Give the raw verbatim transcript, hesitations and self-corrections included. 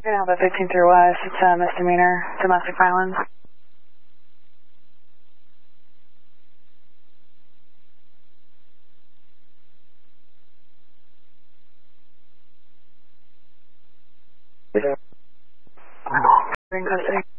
You're now at fifteen through West. It's a misdemeanor, domestic violence. We're in custody.